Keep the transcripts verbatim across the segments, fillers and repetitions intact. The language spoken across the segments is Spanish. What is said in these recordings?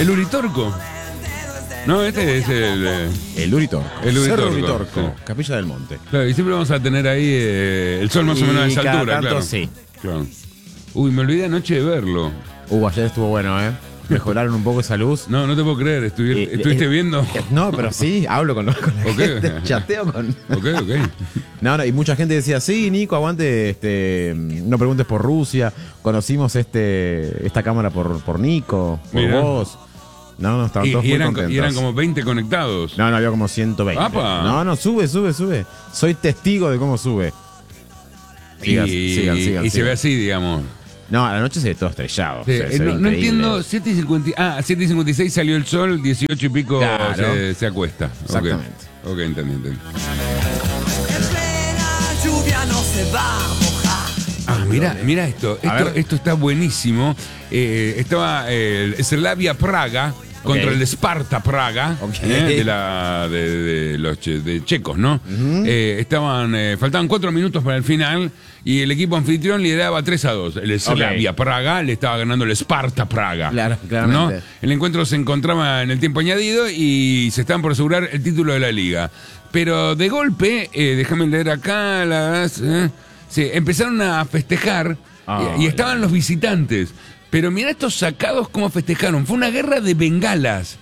El Uritorco. No, este es el... Eh, el Uritorco. El Uritorco. Cerro Uritorco, Sí. Capilla del Monte. Claro, y siempre vamos a tener ahí eh, el sol más o menos a esa cada altura, tanto, claro. sí. Claro. Uy, me olvidé anoche de verlo. Uh, ayer estuvo bueno, ¿eh? Mejoraron un poco esa luz. No, no te puedo creer. Estuvi- Eh, ¿Estuviste eh, viendo? No, pero sí, hablo con, con la Ok. gente, chateo con... Ok, ok. No, no, y mucha gente decía, sí, Nico, aguante, este, no preguntes por Rusia, conocimos este, esta cámara por, por Nico, por Mirá. vos. No, no, estaban Y, todos y muy eran, contentos. y eran como veinte conectados. No, no, había como ciento veinte. ¡Apa! No, no, sube, sube, sube. Soy testigo de cómo sube. Sigan, y sigan, sigan, y se sigan. ve así, digamos. No, a la noche se ve todo estrellado. Sí, se- eh, se ve no, no increíble. entiendo, siete y cincuenta, ah, siete y cincuenta y seis salió el sol, dieciocho y pico Claro. se, se acuesta. Ok. Exactamente. Ok, entendí, entendí. En plena lluvia no se va a mojar. Ah, mira, mira esto, A esto, ver. esto está buenísimo. Eh, estaba eh, el Slavia Praga contra Ok. el Sparta Praga, Ok. eh, de, la, de, de los che- de checos, ¿no? Eh, estaban, eh, faltaban cuatro minutos para el final y el equipo anfitrión lideraba tres a dos. El Slavia Praga le estaba ganando el Sparta Praga. Claro, claramente. ¿no? El encuentro se encontraba en el tiempo añadido y se estaban por asegurar el título de la liga. Pero de golpe, eh, déjame leer acá, las, eh, sí, empezaron a festejar Ah, y, y estaban los visitantes. Pero mira estos sacados cómo festejaron. Fue una guerra de bengalas.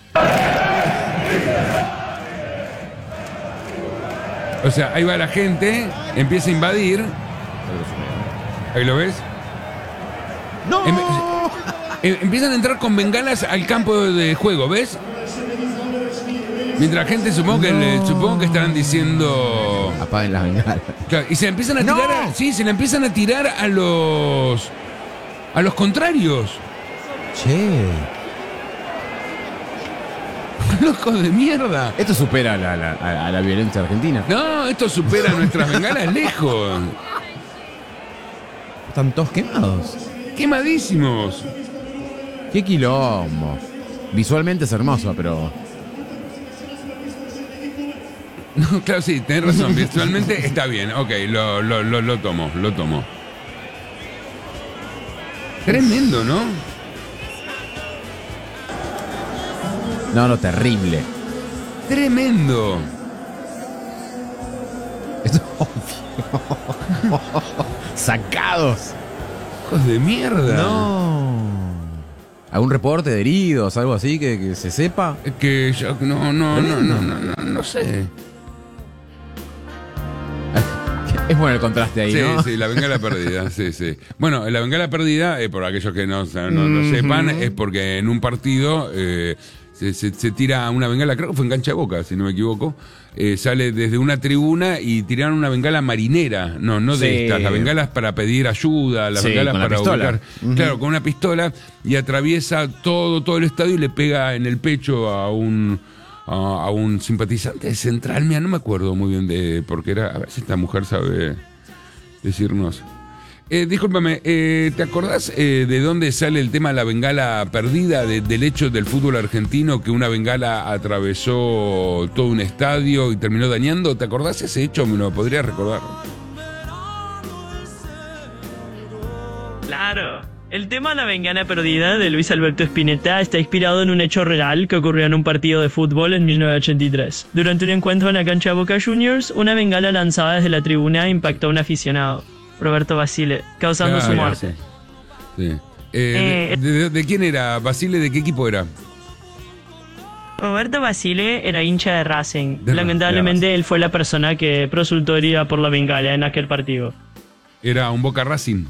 O sea, ahí va la gente, empieza a invadir. Ahí lo ves. ¡No! Em- em- empiezan a entrar con bengalas al campo de juego, ¿ves? Mientras la gente supongo que, le- supongo que estarán diciendo... Apaguen las bengalas. Claro, y se la empiezan a ¡No! tirar, a- sí, se la empiezan a tirar a los a los contrarios. Che. Locos de mierda. Esto supera a la, la- a, a la violencia argentina. No, esto supera nuestras bengalas lejos. Están todos quemados. Quemadísimos. Qué quilombo. Visualmente es hermoso, pero... No, claro, sí, tenés razón. Virtualmente está bien. Ok, lo, lo, lo, lo tomo, lo tomo. Tremendo, ¿no? No, no, terrible. Tremendo. Esto- Sacados. Hijos de mierda. No. ¿Algún reporte de heridos, algo así que, que se sepa? Es que yo no, no, no, no, no, no, no sé. Es bueno el contraste ahí, Sí, ¿no? sí, la bengala perdida, sí, sí. Bueno, la bengala perdida, eh, por aquellos que no, no, no sepan, es porque en un partido eh, se, se- se tira una bengala, creo que fue en Cancha de Boca, si no me equivoco, eh, sale desde una tribuna y tiraron una bengala marinera, no, no de Sí. estas, las bengalas para pedir ayuda, las Sí, bengalas con la para pistola. ubicar, Ujú. claro, con una pistola y atraviesa todo, todo el estadio y le pega en el pecho a un... A, a un simpatizante de Central, mira, no me acuerdo muy bien de porque era, a ver si esta mujer sabe decirnos. Eh, discúlpame, eh, ¿te acordás eh, de dónde sale el tema de la bengala perdida, de- del hecho del fútbol argentino que una bengala atravesó todo un estadio y terminó dañando? ¿Te acordás ese hecho? ¿Me lo podrías recordar? Claro. El tema de la bengala perdida de Luis Alberto Spinetta está inspirado en un hecho real que ocurrió en un partido de fútbol en mil novecientos ochenta y tres. Durante un encuentro en la cancha de Boca Juniors, una bengala lanzada desde la tribuna impactó a un aficionado, Roberto Basile, causando su Claro, muerte. Sí. Eh, Eh, de, de- de quién era? ¿Basile de qué equipo era? Roberto Basile era hincha de Racing. De Ra- Lamentablemente de él fue la persona que resultó herida por la bengala en aquel partido. Era un Boca Racing.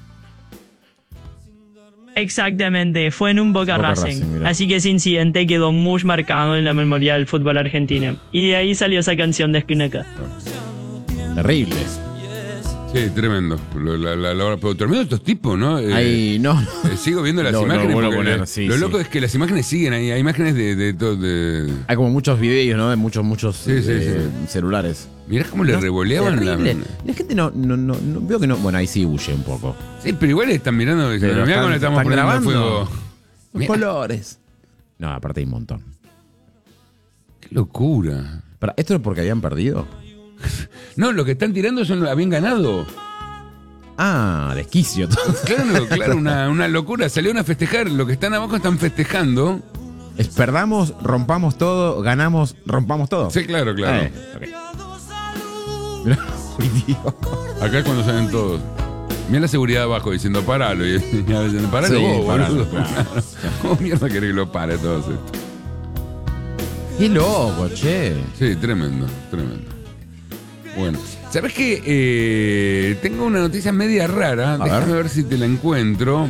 Exactamente, fue en un Boca, Boca Racing. Racing, mira. Así que ese incidente quedó muy marcado en la memoria del fútbol argentino. Y de ahí salió esa canción de Spinetta. Terrible. Sí, tremendo. Lo- la- la- la- pero tremendo estos tipos, ¿no? Eh, Ahí, no. eh, sigo viendo las Lo- lo imágenes. vuelvo a porque poner, lo- sí, lo sí. loco es que las imágenes siguen ahí. Hay imágenes de, de, todo- de- Hay como muchos videos, ¿no? De muchos, muchos Sí, sí, eh, sí. celulares. Mirá cómo le No, revoleaban la. terrible. La gente no, no, no, no- veo que no. Bueno, ahí sí huye un poco. Sí, pero igual están mirando. Dicen, Pero mirá cómo le están- estamos están poniendo grabando. fuego. Los Mirá, colores. No, aparte hay un montón. qué locura. Para, ¿esto es porque habían perdido? No, lo que están tirando son habían ganado. Ah, desquicio. Claro, claro, una, una locura. Salieron a festejar. Los que están abajo están festejando. Es perdamos, rompamos todo, ganamos, rompamos todo. Sí, claro, claro. Eh, okay. Mirá, uy, Dios. Acá es cuando salen todos. Mira la seguridad abajo diciendo paralo. Y, y a veces, paralo Sí, vos, paralo, boludo. claro. ¿Cómo mierda querés que lo pare todo esto? Qué loco, che. Sí, tremendo, tremendo. Bueno, ¿sabés qué? Eh, tengo una noticia media rara. A Déjame ver. ver si te la encuentro.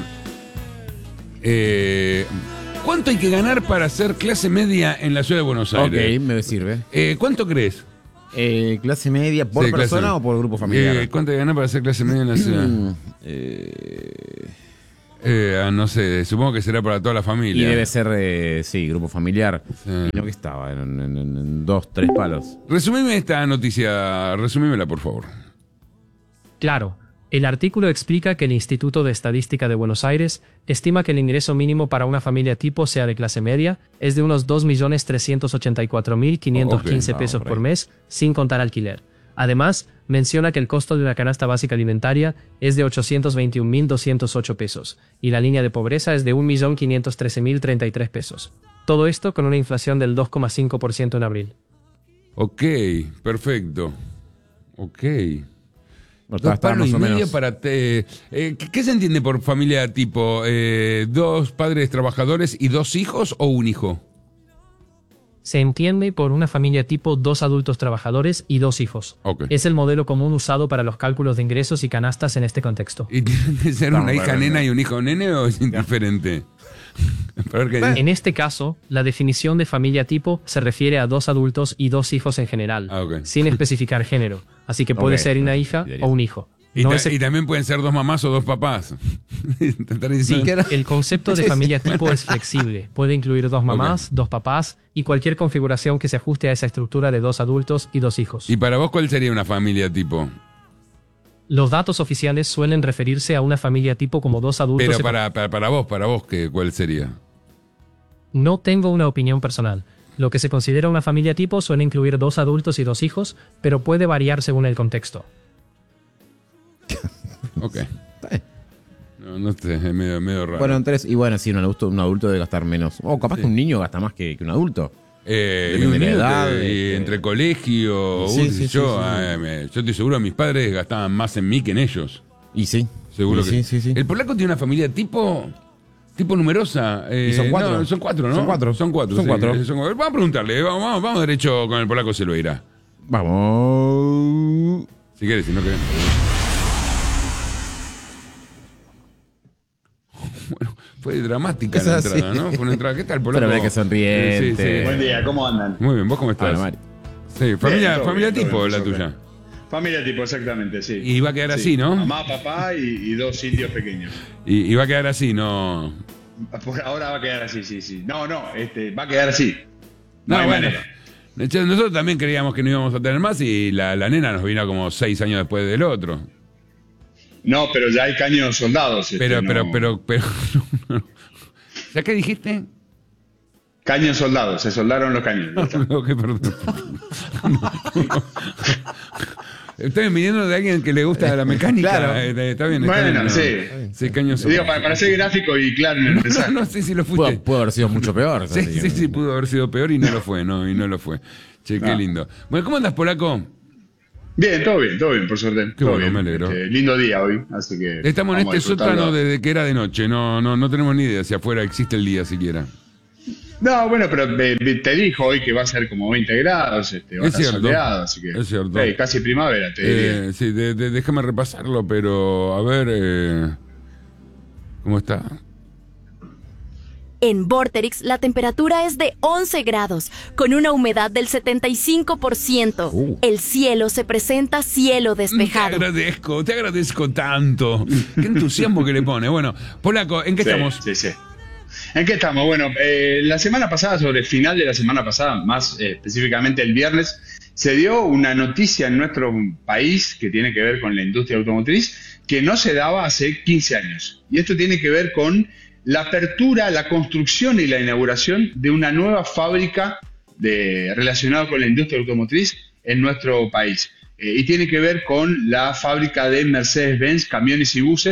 Eh, ¿Cuánto hay que ganar para ser clase media en la ciudad de Buenos Aires? Ok, me sirve. Eh, ¿Cuánto crees? Eh, ¿Clase media por Sí, clase persona media. o por grupo familiar? Eh, ¿Cuánto hay que ganar para ser clase media en la ciudad? Mm, eh, Eh, ah, no sé, supongo que será para toda la y familia. debe ser, eh, sí, grupo familiar. Sí. Y no que estaba, en, en- en- en dos, tres palos. Resumime esta noticia, resumímela por favor. Claro, el artículo explica que el Instituto de Estadística de Buenos Aires estima que el ingreso mínimo para una familia tipo sea de clase media es de unos dos millones trescientos ochenta y cuatro mil quinientos quince Ok, pesos ah, por ok. mes, sin contar alquiler. Además, menciona que el costo de una canasta básica alimentaria es de ochocientos veintiún mil doscientos ocho pesos y la línea de pobreza es de un millón quinientos trece mil treinta y tres pesos. Todo esto con una inflación del dos coma cinco por ciento en abril. Ok, perfecto. Ok. No, Dos estaba palos más y o medio menos. para... Te, eh, ¿qué, qué se entiende por familia tipo? Eh, ¿Dos padres trabajadores y dos hijos o un hijo? Se entiende por una familia tipo dos adultos trabajadores y dos hijos. Ok. Es el modelo común usado para los cálculos de ingresos y canastas en este contexto. ¿Y tiene que ser No, una hija bueno, nena no. y un hijo nene o es indiferente? Para ver qué dice. En este caso, la definición de familia tipo se refiere a dos adultos y dos hijos en general, Ah, ok. sin especificar género. Así que puede Ok, ser una ok, hija idealista. o un hijo. Y, No ta- es y también pueden ser dos mamás o dos papás. Intentar Sí, decir- que era- el concepto de Sí, sí. familia tipo es flexible. Puede incluir dos mamás, dos papás y cualquier configuración que se ajuste a esa estructura de dos adultos y dos hijos. ¿Y para vos cuál sería una familia tipo? Los datos oficiales suelen referirse a una familia tipo como dos adultos. Pero y- para, para, para vos, para vos, ¿qué, ¿cuál sería? No tengo una opinión personal. Lo que se considera una familia tipo suele incluir dos adultos y dos hijos, pero puede variar según el contexto. Ok. No, no sé, es medio, medio raro. Bueno, tres, y bueno, sí, un adulto, un adulto debe gastar menos. O capaz Sí. que un niño gasta más que, que un adulto. Eh, y Depende un de la niño edad, que- y este- entre colegio, Sí, uy, sí, sí, yo, sí, sí. eh, me- yo estoy seguro que mis padres gastaban más en mí que en ellos. Y sí. Seguro Y que sí, sí, sí. El polaco tiene una familia tipo tipo numerosa. eh, Y son cuatro. no, son cuatro, ¿no? Son cuatro. Son cuatro. Son sí, cuatro. eh, son cuatro. Vamos a preguntarle, vamos, vamos, vamos derecho con el polaco Silveira. Vamos. Si querés, si no querés. Bueno, fue dramática Es la así. entrada, ¿no? Fue una entrada. ¿Qué tal, polaco? Pero ve que sonriente. Sí, sí. Buen día, ¿cómo andan? Muy bien, ¿vos cómo estás? Hola, Mari. Sí, familia, Bien, todo familia bien, todo tipo bien, la por tuya. suerte. Familia tipo, exactamente, sí. Y va a quedar Sí. así, ¿no? Mamá, papá y, y dos indios pequeños. Y, y va a quedar así, no. Por ahora va a quedar así, sí, sí. No, no, este, va a quedar así. No, No hay bueno. manera. De hecho, nosotros también creíamos que no íbamos a tener más y la, la nena nos vino como seis años después del otro. No, pero ya hay caños soldados. este, Pero, no. pero, pero, pero. ¿Ya qué dijiste? Caños soldados, se soldaron los caños. ya está. Ok, perdón. Estoy viniendo de alguien que le gusta la mecánica. Claro. Eh, Está bien, está Bueno, bien, ¿no? sí. Sí, caños Digo, para, para ser gráfico y claro en el No, mensaje. no sé si lo Pudo, fuiste. pudo haber sido mucho peor. Sí, sí, sí, pudo haber sido peor y no lo fue, no, y no lo fue. Che, qué No. lindo. Bueno, ¿cómo andas, polaco? Bien, todo bien, todo bien, por suerte. Qué todo bueno, bien. me alegro. Este, lindo día hoy, así que. Estamos en vamos a este disfrutarlo. sótano desde que era de noche, no, no, no tenemos ni idea si afuera existe el día siquiera. No, bueno, pero eh, te dijo hoy que va a ser como veinte grados, este, va a Es estar cierto, soleado, así que. es cierto. Sí, casi primavera, te diría. Eh, sí, de- de- déjame repasarlo, pero a ver, eh, ¿cómo está? En Vorterix la temperatura es de once grados, con una humedad del setenta y cinco por ciento. Uh. El cielo se presenta cielo Te despejado. agradezco, te agradezco tanto. Qué entusiasmo que le pone. Bueno, polaco, ¿en qué Sí, estamos? Sí, sí. ¿En qué estamos? Bueno, eh, la semana pasada, sobre el final de la semana pasada, más eh, específicamente el viernes, se dio una noticia en nuestro país que tiene que ver con la industria automotriz que no se daba hace quince años. Y esto tiene que ver con la apertura, la construcción y la inauguración de una nueva fábrica de, relacionada con la industria automotriz en nuestro país. Eh, y tiene que ver con la fábrica de Mercedes-Benz, camiones y buses,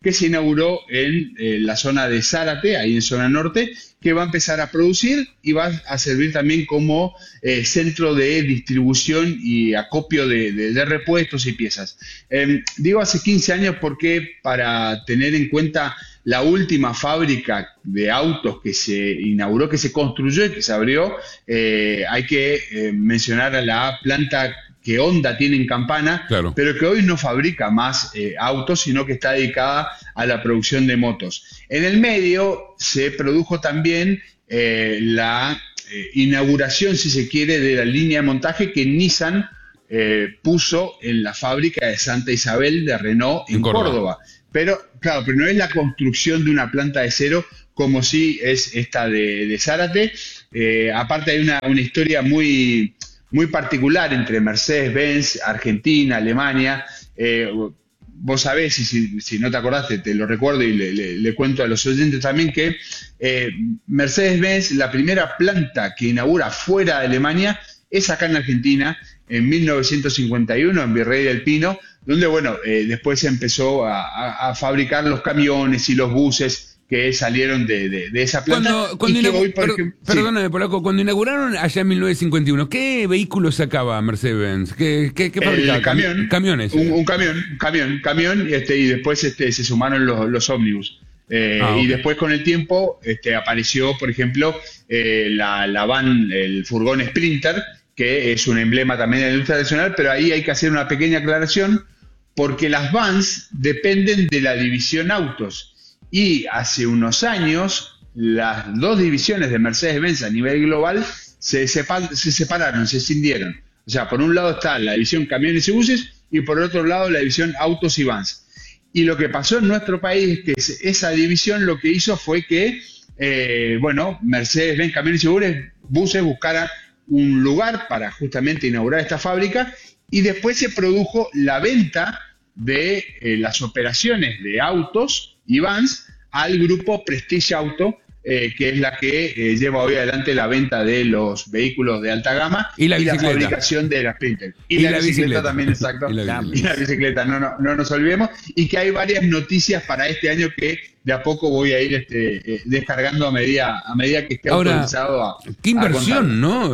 que se inauguró en eh, la zona de Zárate, ahí en zona norte, que va a empezar a producir y va a servir también como eh, centro de distribución y acopio de, de, de repuestos y piezas. Eh, digo hace quince años porque para tener en cuenta la última fábrica de autos que se inauguró, que se construyó y que se abrió, eh, hay que eh, mencionar a la planta que Honda tiene en Campana, claro, pero que hoy no fabrica más eh, autos, sino que está dedicada a la producción de motos. En el medio se produjo también eh, la eh, inauguración, si se quiere, de la línea de montaje que Nissan eh, puso en la fábrica de Santa Isabel de Renault en, en Córdoba. Córdoba. Pero, claro, pero no es la construcción de una planta de cero como sí es esta de, de Zárate. Eh, aparte hay una, una historia muy... muy particular entre Mercedes-Benz, Argentina, Alemania. Eh, vos sabés, y si, si no te acordaste, te lo recuerdo y le, le, le cuento a los oyentes también que eh, Mercedes-Benz, la primera planta que inaugura fuera de Alemania, es acá en Argentina, en mil novecientos cincuenta y uno, en Virrey del Pino, donde, bueno, eh, después se empezó a, a, a fabricar los camiones y los buses que salieron de, de, de esa planta. Cuando, cuando y que inaug... hoy, por per... ejemplo, Perdóname, sí. Polaco, cuando inauguraron allá en mil novecientos cincuenta y uno, ¿qué vehículos sacaba Mercedes-Benz? ¿Qué, qué, qué fabricaba? El camión. Camiones. Un, un camión, camión, camión, este, y después este, se sumaron los, los ómnibus. Eh, ah, okay. Y después con el tiempo este, apareció, por ejemplo, eh, la, la van, el furgón Sprinter, que es un emblema también de la industria nacional, pero ahí hay que hacer una pequeña aclaración, porque las vans dependen de la división autos. Y hace unos años, las dos divisiones de Mercedes-Benz a nivel global se, sepa, se separaron, se escindieron. O sea, por un lado está la división camiones y buses y por otro lado la división autos y vans. Y lo que pasó en nuestro país es que esa división lo que hizo fue que, eh, bueno, Mercedes-Benz camiones y buses, buses buscara un lugar para justamente inaugurar esta fábrica y después se produjo la venta de eh, las operaciones de autos y vans al grupo Prestige Auto, eh, que es la que eh, lleva hoy adelante la venta de los vehículos de alta gama y la, y la fabricación de la Sprinter. Y, y la, la bicicleta, bicicleta también, exacto. Y la, y la bicicleta, no, no, no nos olvidemos. Y que hay varias noticias para este año que de a poco voy a ir este, eh, descargando a medida, a medida que esté Ahora, autorizado a qué inversión, ¿no?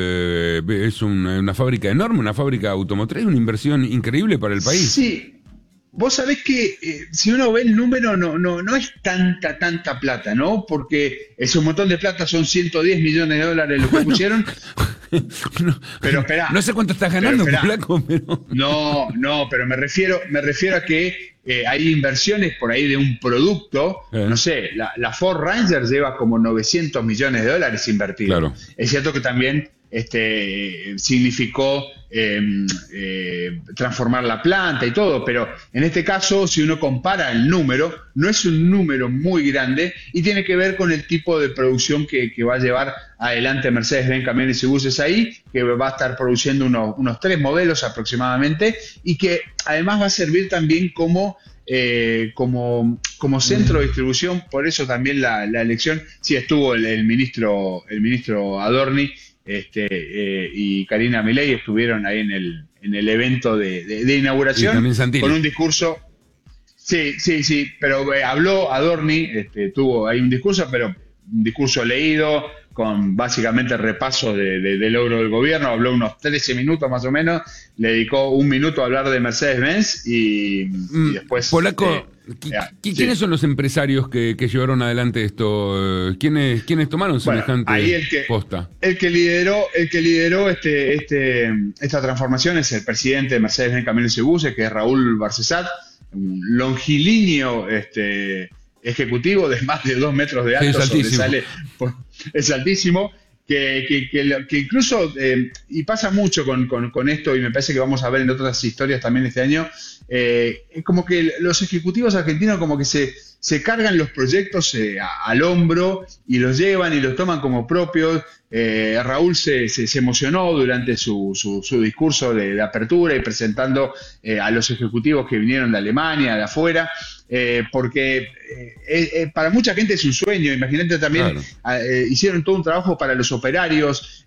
Eh, es una, una fábrica enorme, una fábrica automotriz, una inversión increíble para el país. Sí. Vos sabés que eh, si uno ve el número no, no, no es tanta, tanta plata, ¿no? Porque es un montón de plata, son ciento diez millones de dólares lo que pusieron. no, pero espera. No sé cuánto estás ganando, Polaco, pero... No, no, pero me refiero, me refiero a que eh, hay inversiones por ahí de un producto, eh. no sé, la, la Ford Ranger lleva como novecientos millones de dólares invertidos. Claro. Es cierto que también este, significó eh, eh, transformar la planta y todo, pero en este caso, si uno compara el número, no es un número muy grande y tiene que ver con el tipo de producción que, que va a llevar adelante Mercedes-Benz Camiones y Buses ahí, que va a estar produciendo unos, unos tres modelos aproximadamente y que además va a servir también como Eh, como, como centro de distribución. Por eso también la, la elección, sí estuvo el, el ministro el ministro Adorni este, eh, y Karina Milei estuvieron ahí en el, en el evento de, de, de inauguración con un discurso. Sí, sí, sí, pero eh, habló Adorni, este, tuvo ahí un discurso, pero un discurso leído, con básicamente repaso de, de, del logro del gobierno, habló unos trece minutos más o menos, le dedicó un minuto a hablar de Mercedes-Benz y, mm, y después... Polaco, eh, ¿qui ¿quiénes sí. son los empresarios que, que llevaron adelante esto? ¿Quiénes, quiénes tomaron semejante bueno, ahí el que, posta? El que lideró, el que lideró este, este, esta transformación es el presidente de Mercedes-Benz Camiones y Buses, que es Raúl Barcesat, un longilíneo este, ejecutivo de más de dos metros de alto, sí, sobresale, pues, es altísimo, que, que, que, que incluso, eh, y pasa mucho con, con, con esto, y me parece que vamos a ver en otras historias también este año, eh, es como que los ejecutivos argentinos como que se, se cargan los proyectos eh, a, al hombro y los llevan y los toman como propios. Eh, Raúl se, se, se emocionó durante su, su, su discurso de, de apertura y presentando eh, a los ejecutivos que vinieron de Alemania, de afuera, eh, porque eh, eh, para mucha gente es un sueño. Imagínate también, claro. eh, hicieron todo un trabajo para los operarios,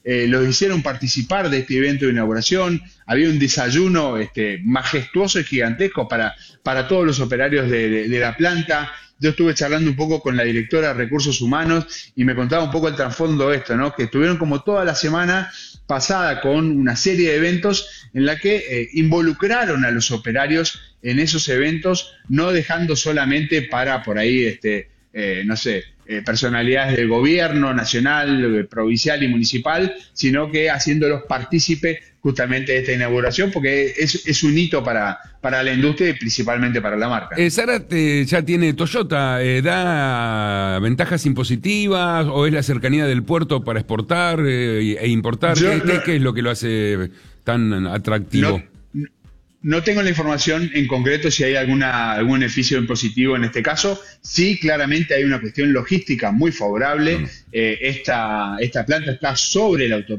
eh, los hicieron participar de este evento de inauguración. Había un desayuno este, majestuoso y gigantesco para, para todos los operarios de, de, de la planta. Yo estuve charlando un poco con la directora de Recursos Humanos y me contaba un poco el trasfondo de esto, ¿no? Que estuvieron como toda la semana pasada con una serie de eventos en la que eh, involucraron a los operarios en esos eventos, no dejando solamente para por ahí, este, eh, no sé, eh, personalidades del gobierno nacional, eh, provincial y municipal, sino que haciéndolos partícipes justamente de esta inauguración, porque es, es un hito para, para la industria y principalmente para la marca. Eh, Zárate eh, ya tiene Toyota, eh, ¿da ventajas impositivas o es la cercanía del puerto para exportar eh, e importar? Yo ¿Qué, no, qué, ¿Qué es lo que lo hace tan atractivo? No, No tengo la información en concreto si hay alguna, algún beneficio impositivo en este caso. Sí, claramente hay una cuestión logística muy favorable. Mm. Eh, esta, esta planta está sobre la autopista.